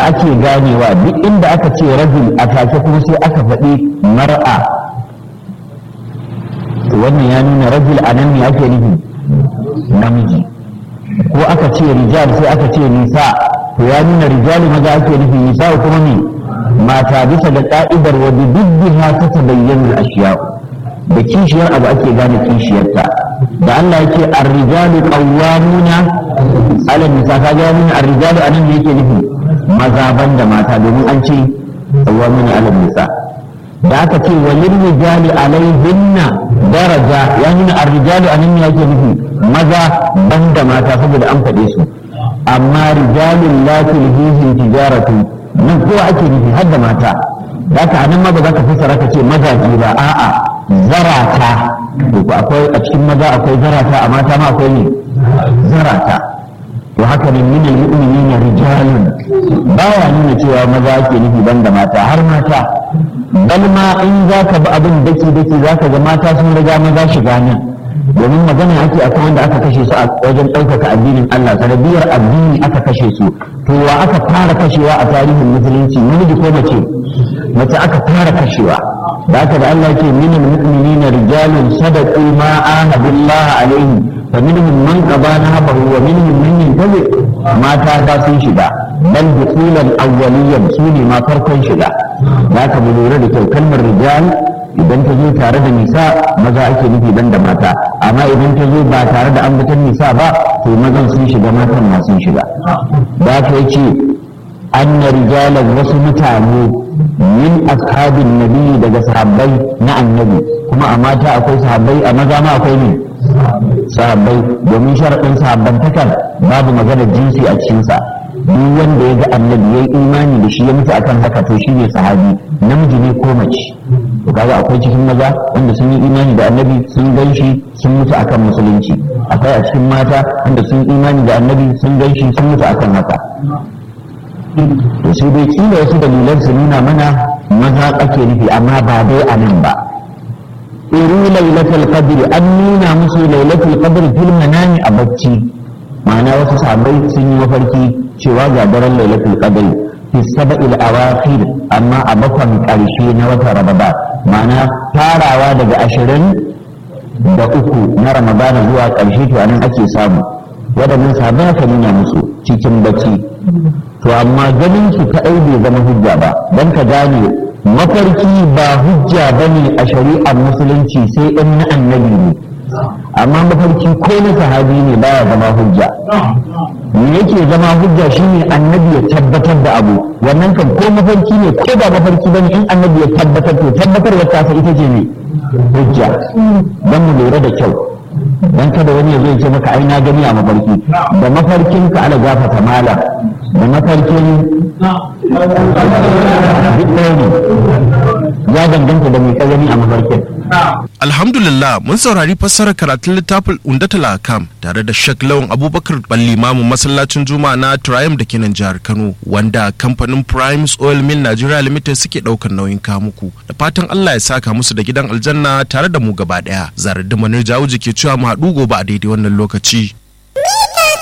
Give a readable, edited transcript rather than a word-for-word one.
ake ganewa duk inda aka ce rajul a take kuma sai aka faɗi mar'a, to wannan ya nuna rajul a nan ne ake nufi namiji, ko aka ce rijal sai aka ce nisa, to ya nuna rijali maza ake nufi, nisa kuma ne mata, bisa da ka'idar wa bi dubbiha ta tabayyana al-ashiya, da kishiyar abu ake gane kishiyarta. da Allah yake ar-rijalu qawwamuna 'ala an-nisa, kaga ya nuna ar-rijalu anan ne yake nufi maza banda mata, domin an ce qawwamuna 'ala an-nisa. da aka ce walil rijali alaihinna daraja, ya nuna ar-rijalu anan ne yake nufi maza banda mata, saboda an faɗe su. amma rijalun la tulhihim tijaratu, nan kowa ake nufi har da mata. da haka anan ma ba za ka fassara ka ce mazaje ba, a'a zarata, to akwai a cikin maza akwai zarata, a mata ma akwai ne zarata. to haka ne min al-mu'minina rijalun, baya nuna cewa maza ake nufi banda mata, har mata. bal ma in za ka bi abin daki daki za ka ga mata sun riga maza shiga nan, domin magana ake akan wanda aka kashe su a wajen ɗaukaka addinin Allah, sanadiyar addini aka kashe su. to wa aka fara kashewa a tarihin musulunci, namiji ko mace? mace aka fara kashewa. da haka da Allah ke minal mu'minina rijalun sadaqu ma ahadullah alaihi fa minhum man qada nahbahu wa minhum man yantazi, mata ta sun shiga, bal dukulan awwaliyan, su ne ma farkon shiga. da haka mu lura da kyau, kalmar rijal idan ta zo tare da nisa maza ake nufi ban da mata, amma idan ta zo ba tare da ambatan nisa ba to mazan sun shiga matan ma sun shiga. da haka yace anna rijalan, wasu mutane min ashabin nabi, daga sahabbai na annabi, kuma a mata akwai sahabbai, a maza ma akwai ne sahabbai, domin sharaɗin sahabbantakar babu magana jinsi a cikinsa. duk wanda ya ga annabi ya yi imani da shi ya mutu akan haka to shi ne sahabi, namiji ne ko mace. to kaga akwai cikin maza wanda sun yi imani da annabi sun gan shi sun mutu akan musulunci, akwai a cikin mata wanda sun imani da annabi sun gan shi sun mutu akan haka. to sai dai kila wasu dalilan su nuna mana maza ake nufi, amma ba dai a nan ba. iru lailatul qadr, an nuna musu lailatul qadr fil manami, a bacci. ma'ana wasu sahabbai sun yi mafarki cewa ga daren lailatul qadr fi sab'il awakhir, amma a bakon karshe na watan Ramadan, ma'ana farawa daga 23 na Ramadan zuwa karshe, to anan ake samu. wadannan sahabbai aka nuna musu cikin bacci. to amma ganin su kaɗai bai zama hujja ba, don ka gane mafarki ba hujja bane a shari'ar musulunci sai in na annabi ne, amma mafarki ko na sahabi ne baya zama hujja. me yake zama hujja shine annabi ya tabbatar da abu, wannan kan ko mafarki ne ko ba mafarki bane, in annabi ya tabbatar to tabbatarwa ta sa ita ce ne hujja. don mu lura da kyau, dan kada wani ya zo ya ce maka ai na gani a mafarki, da mafarkin ka ala gafata mala, da mafarkin duk ne ya danganta da mai ka gani a mafarkin. Alhamdulillah, mun saurari fassarar karatun littafin Undatul Ahkam tare da Sheikh Lawan Abubakar Ballimamu masallacin Juma'a na Triumph da kenan jihar Kano, wanda kamfanin Primes Oil Mill Nigeria Limited suke daukar nauyin kamuku. Da fatan Allah ya saka musu da gidan aljanna tare da mu gaba daya. Zarar da Manir Jawuji ke cewa mu haɗu gobe a daidai wannan lokaci.